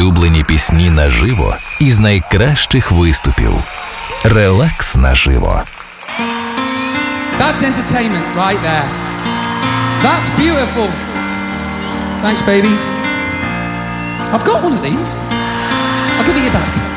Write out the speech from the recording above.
улюблені пісні наживо із найкращих виступів. Релакс наживо. That's entertainment right there. That's beautiful. Thanks, baby. I've got one of these. I'll give it you back.